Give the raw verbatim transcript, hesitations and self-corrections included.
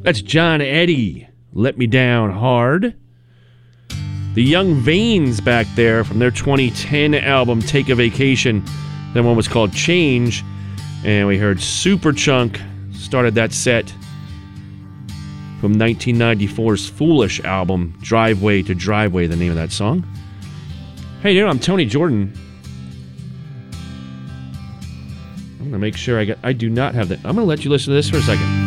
That's John Eddy, Let Me Down Hard. The Young Veins back there from their twenty ten album, Take a Vacation. That one was called Change. And we heard Superchunk started that set from nineteen ninety-four's Foolish album, Driveway to Driveway, the name of that song. Hey, you know, I'm Tony Jordan. I'm going to make sure I get... I do not have that. I'm going to let you listen to this for a second.